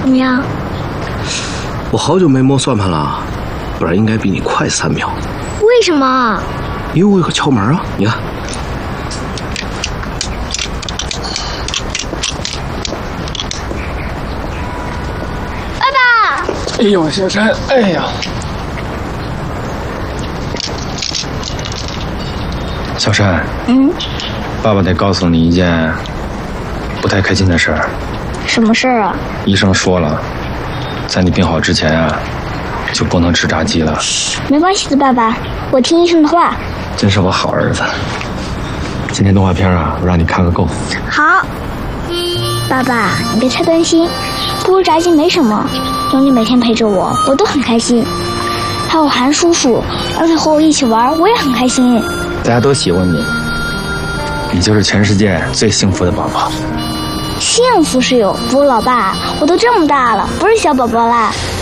怎么样？ 我好久没摸算盘了，不然应该比你快3秒。 为什么？ 因为我有个窍门啊，你看。 爸爸！ 哎呦，小山，哎呀，小山，爸爸得告诉你一件不太开心的事儿。 什么事儿啊？ 医生说了，在你病好之前啊，就不能吃炸鸡了。 没关系的，爸爸，我听医生的话。 真是我好儿子。今天动画片啊，我让你看个够。 好。爸爸，你别太担心，不如炸鸡没什么，有你每天陪着我，我都很开心。还有韩叔叔，而且和我一起玩，我也很开心。 大家都喜欢你，你就是全世界最幸福的宝宝。 幸福是有，不过老爸，我都这么大了，不是小宝宝啦。